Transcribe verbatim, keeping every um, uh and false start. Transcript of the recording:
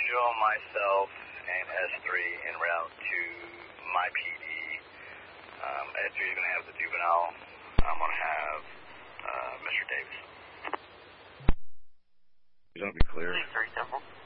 individual, myself, and S three en route to my P D. Um, S three is going to have the juvenile. I'm going to have uh, Mister Davis. Don't be clear. Please, thirty-seven.